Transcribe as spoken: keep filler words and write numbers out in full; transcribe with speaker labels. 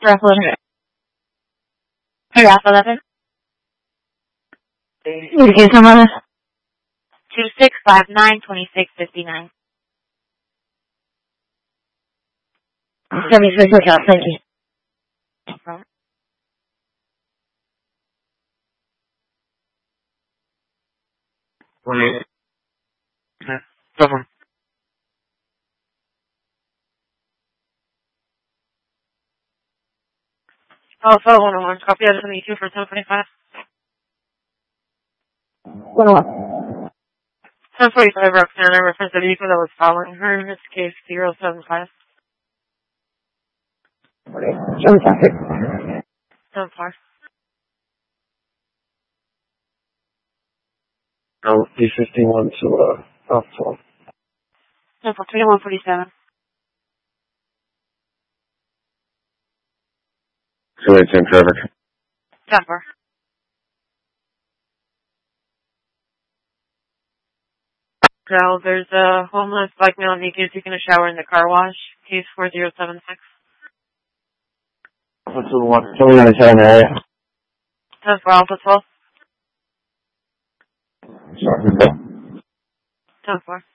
Speaker 1: Ralph eleven. Hey, Ralph eleven. Okay, come on. Two six five nine twenty six fifty nine. Seventy six account. Thank you. No problem.
Speaker 2: Wait. Someone. Oh, so one on one. Copy out seventy-two for ten forty-five.
Speaker 1: One one.
Speaker 2: ten forty-five Roxanna, reference the vehicle that was following her. In this case, zero seven five.
Speaker 1: Okay. Seven traffic.
Speaker 2: seven five.
Speaker 3: Oh, D fifty-one to, uh, oh, twelve.
Speaker 2: ten four, twenty-one forty-seven.
Speaker 3: two eighteen traffic.
Speaker 2: ten four. So there's a homeless black male naked taking a shower in the car wash. Case four zero seven six.
Speaker 3: What's the one? Something on the seven area.
Speaker 2: ten four Alpha twelve.
Speaker 3: Sorry.
Speaker 2: ten four.